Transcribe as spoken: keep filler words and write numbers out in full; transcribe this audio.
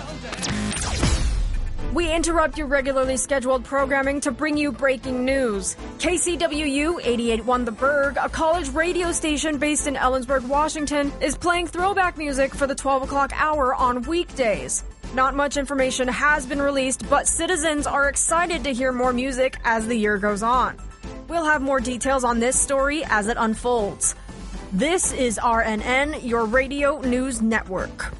We interrupt your regularly scheduled programming to bring you breaking news. K C W U eighty-eight point one The Berg, a college radio station based in Ellensburg, Washington, is playing throwback music for the twelve o'clock hour on weekdays. Not much information has been released, but citizens are excited to hear more music as the year goes on. We'll have more details on this story as it unfolds. This is R N N, your radio news network.